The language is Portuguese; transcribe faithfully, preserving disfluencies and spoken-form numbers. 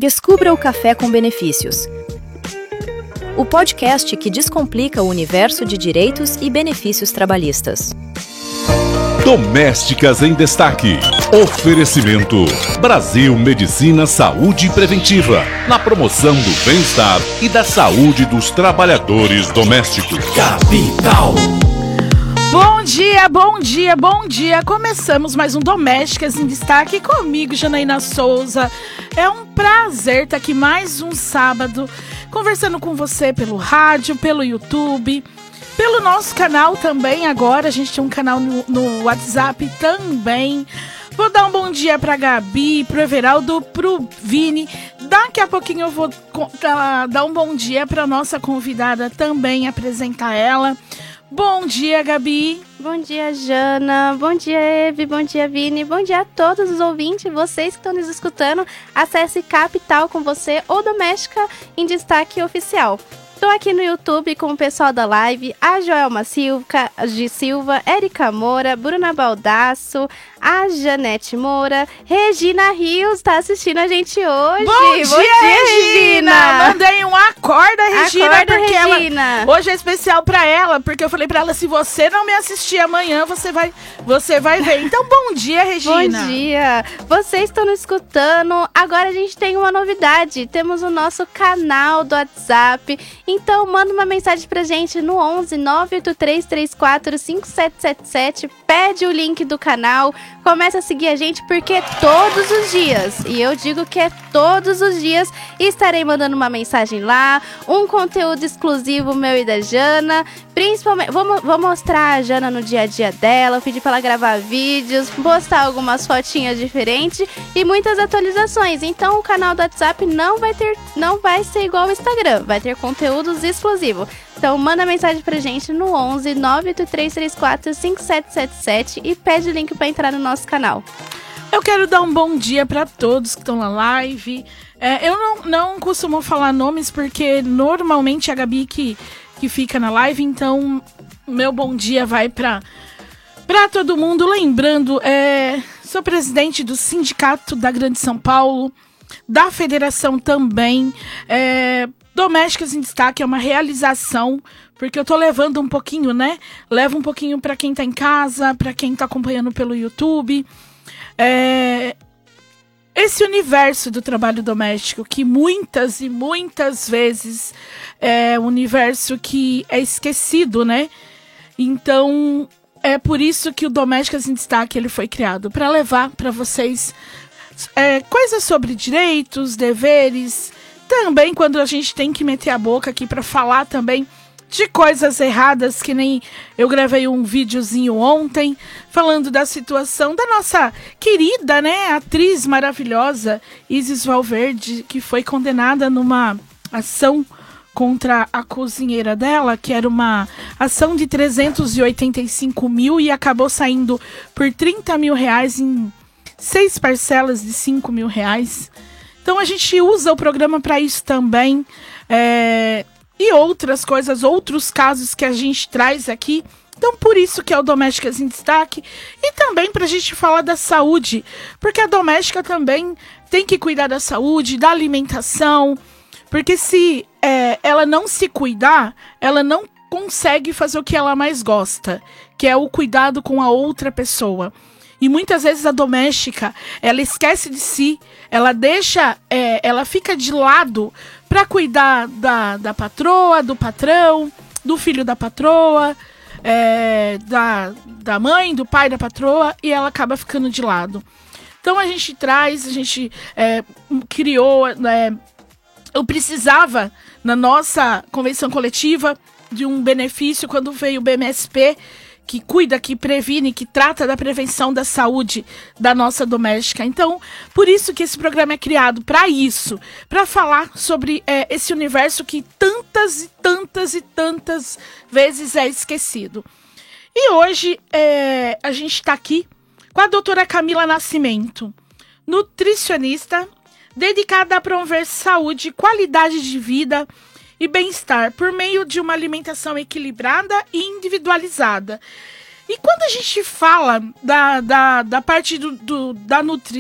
Descubra o Café com Benefícios, o podcast que descomplica o universo de direitos e benefícios trabalhistas. Domésticas em Destaque. Oferecimento Brasil Medicina Saúde Preventiva, na promoção do bem-estar e da saúde dos trabalhadores domésticos. Capital. Bom dia, bom dia, bom dia. Começamos mais um Domésticas em Destaque comigo, Janaína Souza. É um prazer estar aqui mais um sábado conversando com você pelo rádio, pelo YouTube, pelo nosso canal também. Agora a gente tem um canal no, no WhatsApp também. Vou dar um bom dia pra Gabi, pro Everaldo, pro Vini. Daqui a pouquinho eu vou uh, dar um bom dia pra nossa convidada também, apresentar ela. Bom dia, Gabi. Bom dia, Jana. Bom dia, Eve. Bom dia, Vini. Bom dia a todos os ouvintes, vocês que estão nos escutando. Acesse Capital com você ou Doméstica em Destaque Oficial. Estou aqui no YouTube com o pessoal da live, a Joelma Silva, de Silva, Érica Moura, Bruna Baldasso, a Janete Moura, Regina Rios está assistindo a gente hoje. Bom, Bom dia, dia, Regina! Mandei um acorda, Regina, acorda, porque Regina. Ela, hoje é especial para ela, porque eu falei para ela, se você não me assistir amanhã, você vai, você vai ver. Então, bom dia, Regina! Bom dia! Vocês estão nos escutando, agora a gente tem uma novidade, temos o nosso canal do WhatsApp. Então, manda uma mensagem pra gente no onze nove oito três três quatro cinco sete sete sete, pede o link do canal, começa a seguir a gente, porque é todos os dias, e eu digo que é todos os dias, estarei mandando uma mensagem lá, um conteúdo exclusivo meu e da Jana, principalmente, vou, vou mostrar a Jana no dia a dia dela, pedir pra ela gravar vídeos, postar algumas fotinhas diferentes e muitas atualizações. Então, o canal do WhatsApp não vai ter, não vai ser igual ao Instagram, vai ter conteúdo exclusivo. Então manda mensagem pra gente no onze nove oito três três quatro cinco sete sete sete e pede o link pra entrar no nosso canal. Eu quero dar um bom dia pra todos que estão na live. É, eu não, não costumo falar nomes porque normalmente é a Gabi que, que fica na live, então meu bom dia vai pra, pra todo mundo. Lembrando, é, sou presidente do Sindicato da Grande São Paulo, da Federação também. É, Domésticas em Destaque é uma realização, porque eu tô levando um pouquinho, né? Levo um pouquinho para quem tá em casa, para quem tá acompanhando pelo YouTube. É... Esse universo do trabalho doméstico, que muitas e muitas vezes é um universo que é esquecido, né? Então, é por isso que o Domésticas em Destaque ele foi criado, para levar para vocês é, coisas sobre direitos, deveres. Também quando a gente tem que meter a boca aqui para falar também de coisas erradas, que nem eu gravei um videozinho ontem falando da situação da nossa querida, né, atriz maravilhosa Isis Valverde, que foi condenada numa ação contra a cozinheira dela, que era uma ação de trezentos e oitenta e cinco mil e acabou saindo por trinta mil reais em seis parcelas de cinco mil reais. Então a gente usa o programa para isso também, é, e outras coisas, outros casos que a gente traz aqui. Então por isso que é o Domésticas em Destaque, e também para a gente falar da saúde, porque a doméstica também tem que cuidar da saúde, da alimentação, porque se é, ela não se cuidar, ela não consegue fazer o que ela mais gosta, que é o cuidado com a outra pessoa. E muitas vezes a doméstica, ela esquece de si, ela deixa, é, ela fica de lado para cuidar da, da patroa, do patrão, do filho da patroa, é, da, da mãe, do pai da patroa, e ela acaba ficando de lado. Então a gente traz, a gente é, criou, é, eu precisava, na nossa convenção coletiva, de um benefício quando veio o B M S P, que cuida, que previne, que trata da prevenção da saúde da nossa doméstica. Então, por isso que esse programa é criado, para isso, para falar sobre é, esse universo que tantas e tantas e tantas vezes é esquecido. E hoje é, a gente está aqui com a doutora Camila Nascimento, nutricionista, dedicada a promover saúde, qualidade de vida e bem-estar por meio de uma alimentação equilibrada e individualizada. E quando a gente fala da, da, da parte do, do, da nutrição,